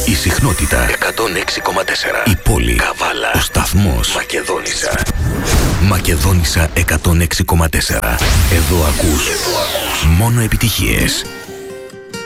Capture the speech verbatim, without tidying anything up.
Η συχνότητα εκατόν έξι κόμμα τέσσερα. Η πόλη. Καβάλα. Ο σταθμός. Μακεδόνισσα. Μακεδόνισσα εκατόν έξι κόμμα τέσσερα. Εδώ ακούς μόνο επιτυχίες.